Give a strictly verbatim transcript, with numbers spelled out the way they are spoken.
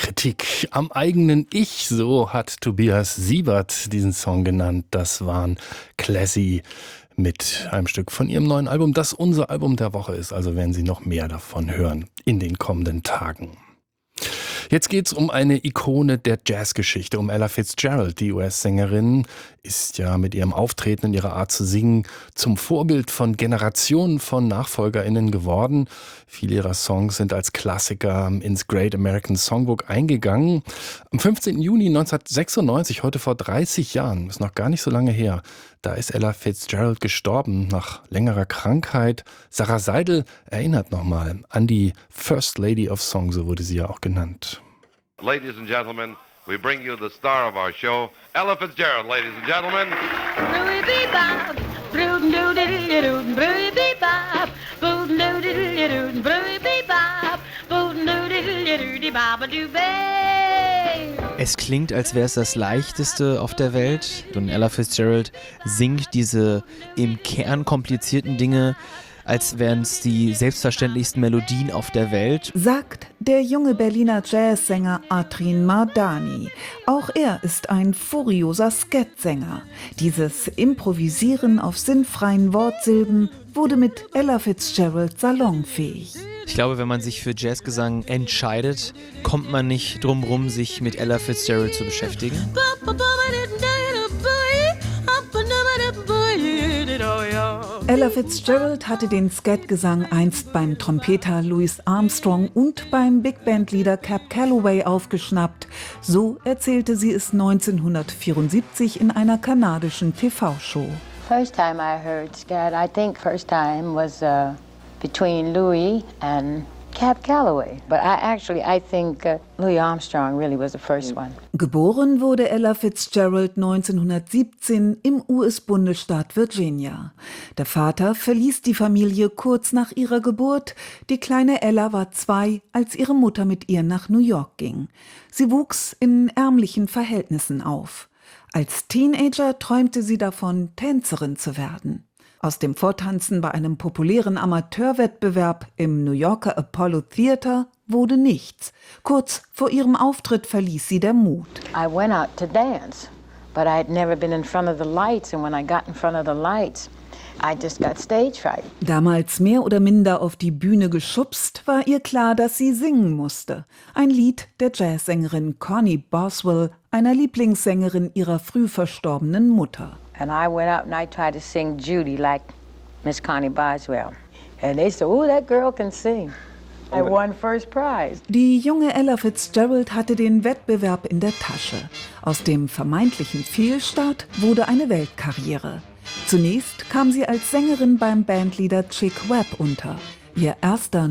Kritik am eigenen Ich, so hat Tobias Siebert diesen Song genannt. Das waren Classy mit einem Stück von ihrem neuen Album, das unser Album der Woche ist. Also werden Sie noch mehr davon hören in den kommenden Tagen. Jetzt geht's um eine Ikone der Jazzgeschichte, um Ella Fitzgerald. Die U S-Sängerin ist ja mit ihrem Auftreten und ihrer Art zu singen zum Vorbild von Generationen von NachfolgerInnen geworden. Viele ihrer Songs sind als Klassiker ins Great American Songbook eingegangen. Am fünfzehnten Juni neunzehnhundertsechsundneunzig, heute vor dreißig Jahren, ist noch gar nicht so lange her, da ist Ella Fitzgerald gestorben nach längerer Krankheit. Sarah Seidel erinnert nochmal an die First Lady of Song, so wurde sie ja auch genannt. Ladies and gentlemen, we bring you the star of our show, Ella Fitzgerald, ladies and gentlemen. Es klingt, als wäre es das Leichteste auf der Welt. Und Ella Fitzgerald singt diese im Kern komplizierten Dinge, als wären es die selbstverständlichsten Melodien auf der Welt. Sagt der junge Berliner Jazzsänger Atrin Mardani. Auch er ist ein furioser Scat-Sänger. Dieses Improvisieren auf sinnfreien Wortsilben wurde mit Ella Fitzgerald salonfähig. Ich glaube, wenn man sich für Jazzgesang entscheidet, kommt man nicht drum rum, sich mit Ella Fitzgerald zu beschäftigen. Ella Fitzgerald hatte den Scat-Gesang einst beim Trompeter Louis Armstrong und beim Big-Band-Leader Cab Calloway aufgeschnappt. So erzählte sie es neunzehnhundertvierundsiebzig in einer kanadischen T V-Show. First time I heard Scat, I think first time was uh, between Louis and Cab Calloway. But I actually, I think uh, Louis Armstrong really was the first one. Geboren wurde Ella Fitzgerald neunzehnhundertsiebzehn im U S-Bundesstaat Virginia. Der Vater verließ die Familie kurz nach ihrer Geburt. Die kleine Ella war zwei, als ihre Mutter mit ihr nach New York ging. Sie wuchs in ärmlichen Verhältnissen auf. Als Teenager träumte sie davon, Tänzerin zu werden. Aus dem Vortanzen bei einem populären Amateurwettbewerb im New Yorker Apollo Theater wurde nichts. Kurz vor ihrem Auftritt verließ sie der Mut. I went out to dance, but I had never been in front of the lights, and when I got in front of the lights, I just got stage fright. Damals mehr oder minder auf die Bühne geschubst, war ihr klar, dass sie singen musste. Ein Lied der Jazzsängerin Connie Boswell, einer Lieblingssängerin ihrer früh verstorbenen Mutter. And I went out and I tried to sing Judy like Miss Connie Boswell. And they said, oh, that girl can sing. I won first prize. Die junge Ella Fitzgerald hatte den Wettbewerb in der Tasche. Aus dem vermeintlichen Fehlstart wurde eine Weltkarriere. Zunächst kam sie als Sängerin beim Bandleader Chick Webb unter. Ihr erster